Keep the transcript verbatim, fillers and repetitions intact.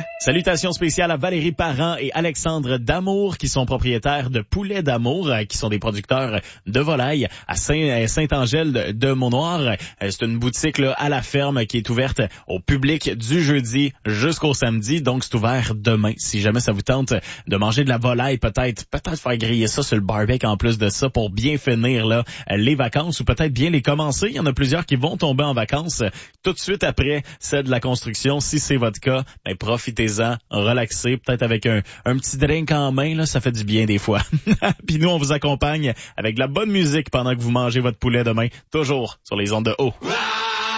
Salutations spéciales à Valérie Parent et Alexandre Damour qui sont propriétaires de Poulets d'Amour, qui sont des producteurs de volailles à Saint- Saint-Angèle de Mont-Noir. C'est une boutique là, à la ferme qui est ouverte au public du jeudi jusqu'au samedi. Donc, c'est ouvert demain. Si jamais ça vous tente de manger de la volaille, peut-être peut-être faire griller ça sur le barbecue en plus de ça pour bien finir là les vacances ou peut-être bien les commencer. Il y en a plusieurs qui vont tomber en vacances tout de suite après celle de la construction. Si c'est votre cas, ben profitez-en, relaxez, peut-être avec un, un petit drink en main, là, ça fait du bien des fois. Puis nous, on vous accompagne avec de la bonne musique pendant que vous mangez votre poulet demain, toujours sur les ondes de haut.